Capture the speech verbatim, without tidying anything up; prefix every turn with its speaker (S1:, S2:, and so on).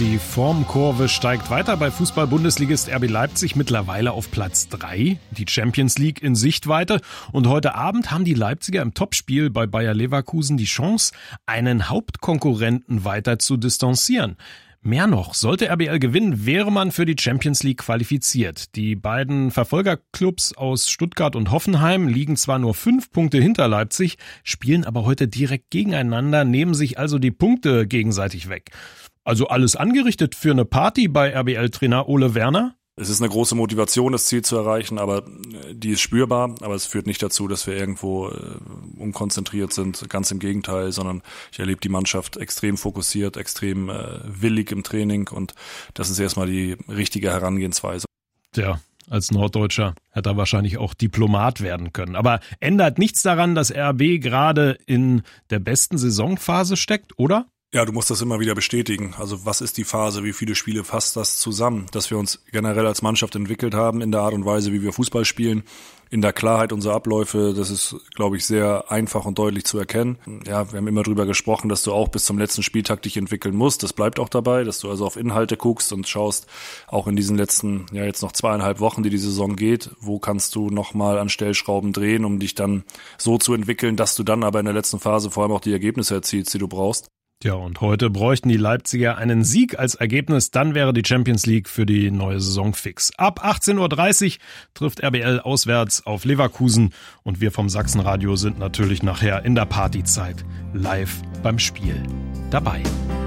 S1: Die Formkurve steigt weiter bei Fußball-Bundesligist R B Leipzig mittlerweile auf Platz drei. Die Champions League in Sichtweite. Und heute Abend haben die Leipziger im Topspiel bei Bayer Leverkusen die Chance, einen Hauptkonkurrenten weiter zu distanzieren. Mehr noch, sollte R B L gewinnen, wäre man für die Champions League qualifiziert. Die beiden Verfolgerclubs aus Stuttgart und Hoffenheim liegen zwar nur fünf Punkte hinter Leipzig, spielen aber heute direkt gegeneinander, nehmen sich also die Punkte gegenseitig weg. Also alles angerichtet für eine Party bei R B L-Trainer Ole Werner?
S2: Es ist eine große Motivation, das Ziel zu erreichen, aber die ist spürbar. Aber es führt nicht dazu, dass wir irgendwo äh, unkonzentriert sind. Ganz im Gegenteil, sondern ich erlebe die Mannschaft extrem fokussiert, extrem äh, willig im Training. Und das ist erstmal die richtige Herangehensweise.
S1: Tja, als Norddeutscher hätte er wahrscheinlich auch Diplomat werden können. Aber ändert nichts daran, dass R B gerade in der besten Saisonphase steckt, oder?
S2: Ja, du musst das immer wieder bestätigen. Also was ist die Phase, wie viele Spiele fasst das zusammen? Dass wir uns generell als Mannschaft entwickelt haben in der Art und Weise, wie wir Fußball spielen, in der Klarheit unserer Abläufe, das ist, glaube ich, sehr einfach und deutlich zu erkennen. Ja, wir haben immer drüber gesprochen, dass du auch bis zum letzten Spieltag dich entwickeln musst. Das bleibt auch dabei, dass du also auf Inhalte guckst und schaust, auch in diesen letzten, ja jetzt noch zweieinhalb Wochen, die die Saison geht, wo kannst du nochmal an Stellschrauben drehen, um dich dann so zu entwickeln, dass du dann aber in der letzten Phase vor allem auch die Ergebnisse erzielst, die du brauchst.
S1: Ja, und heute bräuchten die Leipziger einen Sieg als Ergebnis, dann wäre die Champions League für die neue Saison fix. Ab achtzehn Uhr dreißig trifft R B L auswärts auf Leverkusen und wir vom Sachsenradio sind natürlich nachher in der Partyzeit live beim Spiel dabei.